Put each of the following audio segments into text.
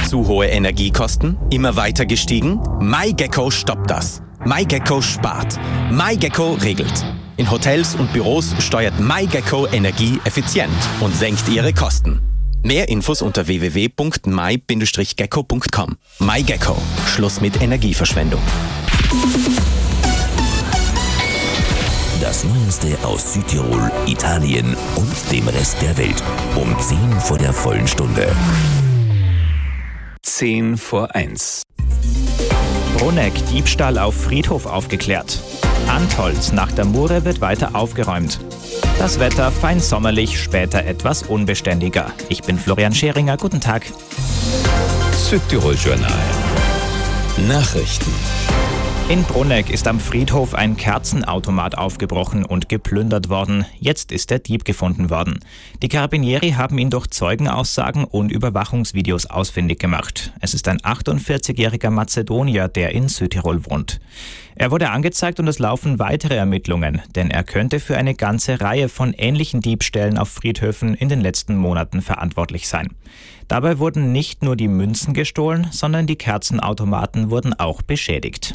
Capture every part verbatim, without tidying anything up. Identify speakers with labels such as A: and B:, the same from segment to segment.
A: Zu hohe Energiekosten? Immer weiter gestiegen? MyGecko stoppt das. MyGecko spart. MyGecko regelt. In Hotels und Büros steuert MyGecko Energie effizient und senkt ihre Kosten. Mehr Infos unter w w w punkt my Bindestrich gecko punkt com. MyGecko. Schluss mit Energieverschwendung.
B: Das Neueste aus Südtirol, Italien und dem Rest der Welt. Um zehn vor der vollen Stunde.
C: zehn vor eins.
D: Bruneck, Diebstahl auf Friedhof aufgeklärt. Antholz, nach der Mure wird weiter aufgeräumt. Das Wetter fein sommerlich, später etwas unbeständiger. Ich bin Florian Scheringer, guten Tag.
C: Südtirol Journal. Nachrichten.
D: In Bruneck ist am Friedhof ein Kerzenautomat aufgebrochen und geplündert worden. Jetzt ist der Dieb gefunden worden. Die Carabinieri haben ihn durch Zeugenaussagen und Überwachungsvideos ausfindig gemacht. Es ist ein achtundvierzigjähriger Mazedonier, der in Südtirol wohnt. Er wurde angezeigt und es laufen weitere Ermittlungen, denn er könnte für eine ganze Reihe von ähnlichen Diebstählen auf Friedhöfen in den letzten Monaten verantwortlich sein. Dabei wurden nicht nur die Münzen gestohlen, sondern die Kerzenautomaten wurden auch beschädigt.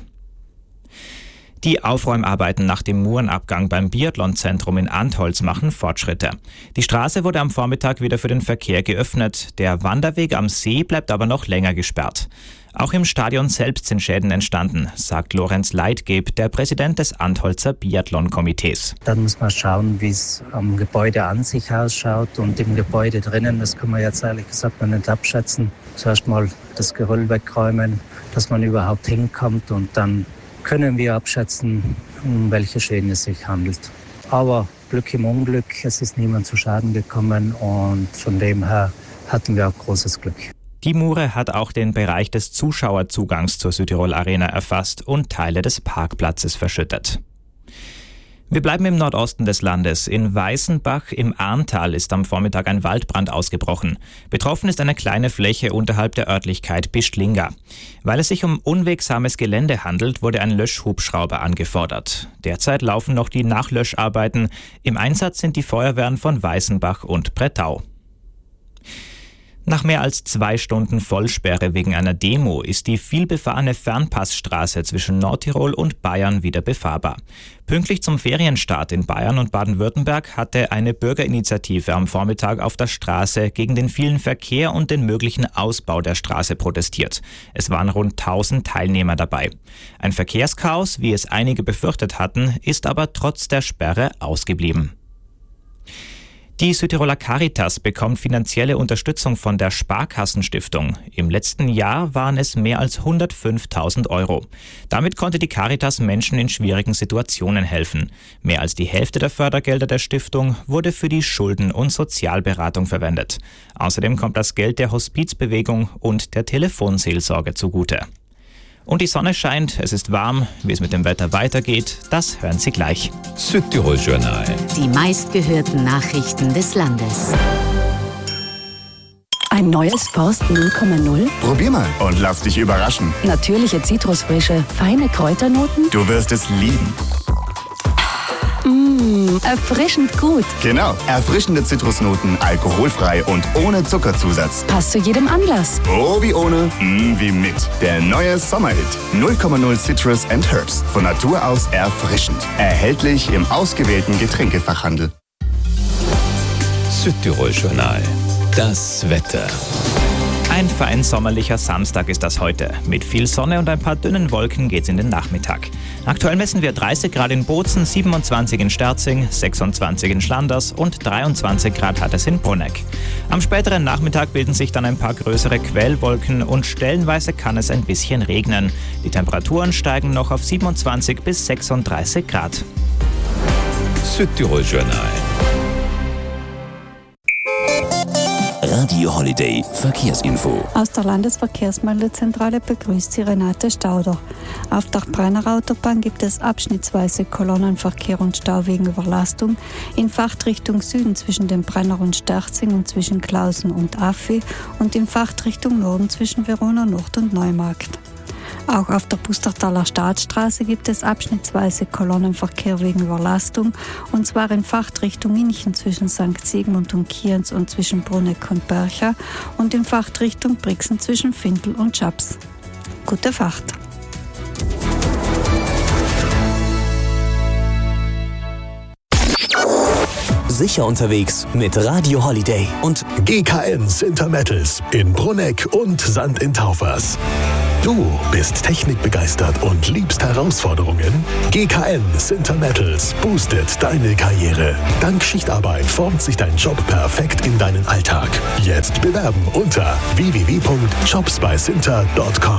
D: Die Aufräumarbeiten nach dem Murenabgang beim Biathlonzentrum in Antholz machen Fortschritte. Die Straße wurde am Vormittag wieder für den Verkehr geöffnet. Der Wanderweg am See bleibt aber noch länger gesperrt. Auch im Stadion selbst sind Schäden entstanden, sagt Lorenz Leitgeb, der Präsident des Antholzer Biathlon-Komitees.
E: Dann muss man schauen, wie es am Gebäude an sich ausschaut und im Gebäude drinnen, das kann man jetzt ehrlich gesagt noch nicht abschätzen. Zuerst mal das Geröll wegräumen, dass man überhaupt hinkommt und dann können wir abschätzen, um welche Schäden es sich handelt. Aber Glück im Unglück, es ist niemand zu Schaden gekommen und von dem her hatten wir auch großes Glück.
D: Die Mure hat auch den Bereich des Zuschauerzugangs zur Südtirol Arena erfasst und Teile des Parkplatzes verschüttet. Wir bleiben im Nordosten des Landes. In Weißenbach im Arntal ist am Vormittag ein Waldbrand ausgebrochen. Betroffen ist eine kleine Fläche unterhalb der Örtlichkeit Bischlinga. Weil es sich um unwegsames Gelände handelt, wurde ein Löschhubschrauber angefordert. Derzeit laufen noch die Nachlöscharbeiten. Im Einsatz sind die Feuerwehren von Weißenbach und Brettau. Nach mehr als zwei Stunden Vollsperre wegen einer Demo ist die vielbefahrene Fernpassstraße zwischen Nordtirol und Bayern wieder befahrbar. Pünktlich zum Ferienstart in Bayern und Baden-Württemberg hatte eine Bürgerinitiative am Vormittag auf der Straße gegen den vielen Verkehr und den möglichen Ausbau der Straße protestiert. Es waren rund tausend Teilnehmer dabei. Ein Verkehrschaos, wie es einige befürchtet hatten, ist aber trotz der Sperre ausgeblieben. Die Südtiroler Caritas bekommt finanzielle Unterstützung von der Sparkassenstiftung. Im letzten Jahr waren es mehr als hundertfünftausend Euro. Damit konnte die Caritas Menschen in schwierigen Situationen helfen. Mehr als die Hälfte der Fördergelder der Stiftung wurde für die Schulden- und Sozialberatung verwendet. Außerdem kommt das Geld der Hospizbewegung und der Telefonseelsorge zugute. Und die Sonne scheint, es ist warm. Wie es mit dem Wetter weitergeht, das hören Sie gleich.
C: Südtirol Journal.
F: Die meistgehörten Nachrichten des Landes.
G: Ein neues Forst null Komma null?
H: Probier mal und lass dich überraschen.
G: Natürliche Zitrusfrische, feine Kräuternoten?
H: Du wirst es lieben.
G: Mmh, erfrischend gut.
H: Genau, erfrischende Zitrusnoten, alkoholfrei und ohne Zuckerzusatz.
G: Passt zu jedem Anlass.
H: Oh, wie ohne, mm, wie mit. Der neue Sommerhit. null Komma null Citrus and Herbs. Von Natur aus erfrischend. Erhältlich im ausgewählten Getränkefachhandel.
C: Südtirol Journal. Das Wetter.
D: Ein fein sommerlicher Samstag ist das heute. Mit viel Sonne und ein paar dünnen Wolken geht's in den Nachmittag. Aktuell messen wir dreißig Grad in Bozen, siebenundzwanzig in Sterzing, sechsundzwanzig in Schlanders und dreiundzwanzig Grad hat es in Bruneck. Am späteren Nachmittag bilden sich dann ein paar größere Quellwolken und stellenweise kann es ein bisschen regnen. Die Temperaturen steigen noch auf siebenundzwanzig bis sechsunddreißig Grad.
C: Südtirol Journal.
B: Radio Holiday Verkehrsinfo.
I: Aus der Landesverkehrsmeldezentrale begrüßt Sie Renate Stauder. Auf der Brenner Autobahn gibt es abschnittsweise Kolonnenverkehr und Stau wegen Überlastung in Fahrtrichtung Süden zwischen dem Brenner und Sterzing und zwischen Klausen und Affi und in Fahrtrichtung Norden zwischen Verona Nord und Neumarkt. Auch auf der Pustertaler Staatsstraße gibt es abschnittsweise Kolonnenverkehr wegen Überlastung, und zwar in Fahrtrichtung München zwischen Sankt Sigmund und Kienz und zwischen Bruneck und Bercha und in Fahrtrichtung Brixen zwischen Findel und Schaps. Gute Fahrt!
J: Sicher unterwegs mit Radio Holiday und
K: G K N Sintermettals in Bruneck und Sand in Taufers. Du bist technikbegeistert und liebst Herausforderungen? G K N Sintermettals boostet deine Karriere. Dank Schichtarbeit formt sich dein Job perfekt in deinen Alltag. Jetzt bewerben unter w w w punkt jobs bei sinter punkt com.